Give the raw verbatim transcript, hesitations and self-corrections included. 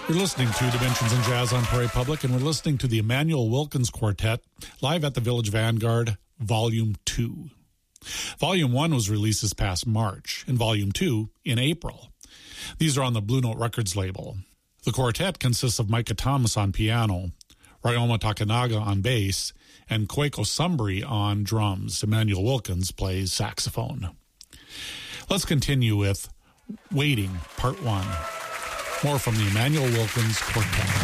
You're listening to Dimensions in Jazz on Prairie Public, and we're listening to the Emmanuel Wilkins Quartet live at the Village Vanguard, Volume two. Volume one was released this past March, and Volume two in April. These are on the Blue Note Records label. The quartet consists of Micah Thomas on piano, Ryoma Takanaga on bass, and Koiko Sumbri on drums. Emmanuel Wilkins plays saxophone. Let's continue with Waiting, Part one. More from the Emmanuel Wilkins Quartet.